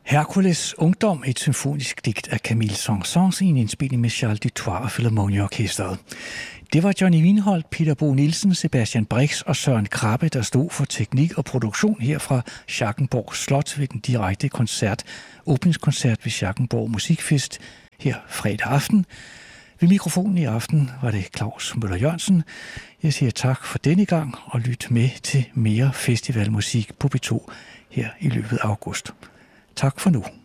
Hercules Ungdom, et symfonisk digt af Camille Saint-Saëns i en indspilning med Charles Dutoit og Philharmonia-orkestret. Det var Johnny Vinholt, Peter Bo Nielsen, Sebastian Brix og Søren Krabbe, der stod for teknik og produktion her fra Schackenborg Slot ved den direkte åbningskoncert ved Schackenborg Musikfest her fredag aften. Ved mikrofonen i aften var det Claus Møller Jørgensen. Jeg siger tak for denne gang og lyt med til mere festivalmusik på P2 her i løbet af august. Tak for nu.